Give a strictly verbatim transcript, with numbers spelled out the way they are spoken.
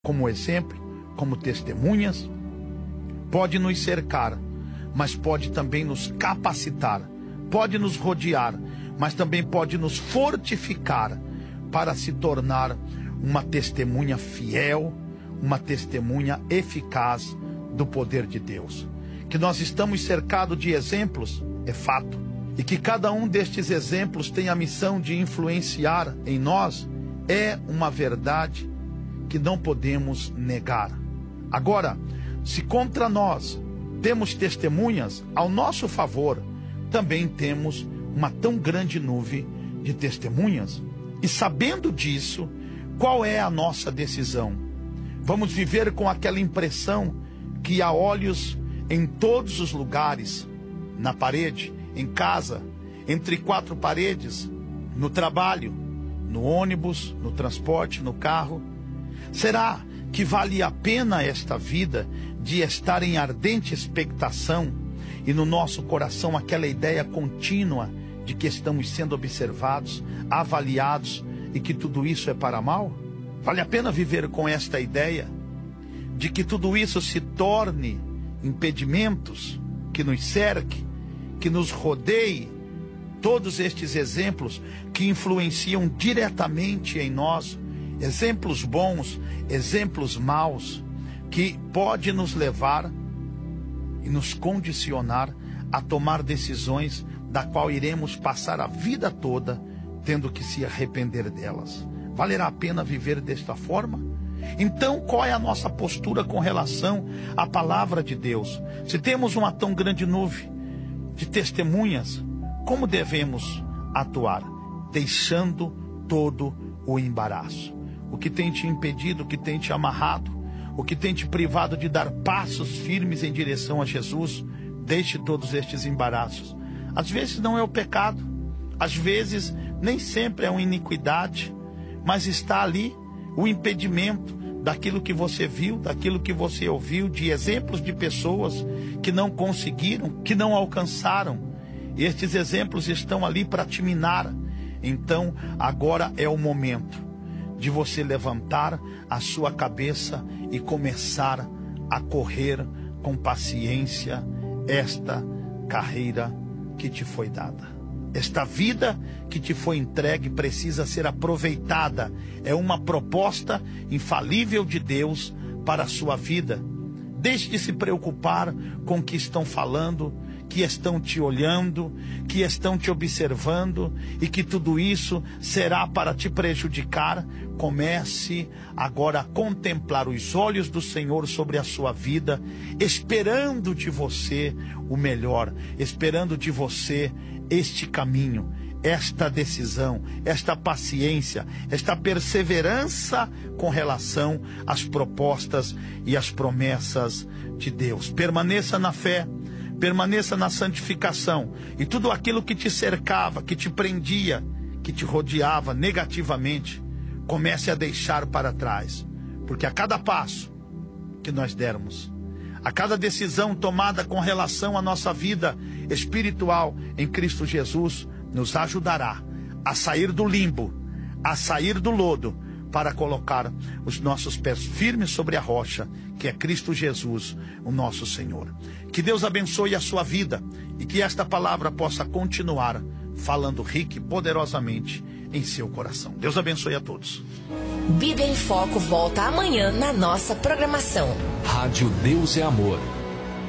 como exemplo, como testemunhas, pode nos cercar, mas pode também nos capacitar, pode nos rodear, mas também pode nos fortificar para se tornar uma testemunha fiel, uma testemunha eficaz do poder de Deus. Que nós estamos cercados de exemplos, é fato, e que cada um destes exemplos tem a missão de influenciar em nós, é uma verdade que não podemos negar. Agora, se contra nós temos testemunhas ao nosso favor, também temos uma tão grande nuvem de testemunhas. E sabendo disso, qual é a nossa decisão? Vamos viver com aquela impressão que há olhos em todos os lugares, na parede, em casa, entre quatro paredes, no trabalho, no ônibus, no transporte, no carro? Será que vale a pena esta vida de estar em ardente expectação e no nosso coração aquela ideia contínua de que estamos sendo observados, avaliados e que tudo isso é para mal? Vale a pena viver com esta ideia de que tudo isso se torne impedimentos, que nos cerque, que nos rodeie? Todos estes exemplos que influenciam diretamente em nós, exemplos bons, exemplos maus, que pode nos levar e nos condicionar a tomar decisões da qual iremos passar a vida toda tendo que se arrepender delas. Valerá a pena viver desta forma? Então, qual é a nossa postura com relação à palavra de Deus? Se temos uma tão grande nuvem de testemunhas, como devemos atuar? Deixando todo o embaraço. O que tem te impedido, o que tem te amarrado, o que tem te privado de dar passos firmes em direção a Jesus, deixe todos estes embaraços. Às vezes não é o pecado, às vezes nem sempre é uma iniquidade, mas está ali o impedimento daquilo que você viu, daquilo que você ouviu, de exemplos de pessoas que não conseguiram, que não alcançaram. Estes exemplos estão ali para te minar. Então agora é o momento de você levantar a sua cabeça e começar a correr com paciência esta carreira que te foi dada. Esta vida que te foi entregue precisa ser aproveitada. É uma proposta infalível de Deus para a sua vida. Deixe de se preocupar com o que estão falando, que estão te olhando, que estão te observando e que tudo isso será para te prejudicar. Comece agora a contemplar os olhos do Senhor sobre a sua vida, esperando de você o melhor, esperando de você este caminho, esta decisão, esta paciência, esta perseverança com relação às propostas e às promessas de Deus. Permaneça na fé, permaneça na santificação, e tudo aquilo que te cercava, que te prendia, que te rodeava negativamente, comece a deixar para trás, porque a cada passo que nós dermos, a cada decisão tomada com relação à nossa vida espiritual em Cristo Jesus, nos ajudará a sair do limbo, a sair do lodo, para colocar os nossos pés firmes sobre a rocha, que é Cristo Jesus, o nosso Senhor. Que Deus abençoe a sua vida e que esta palavra possa continuar falando rica e poderosamente em seu coração. Deus abençoe a todos. Bíblia em Foco volta amanhã na nossa programação. Rádio Deus é Amor.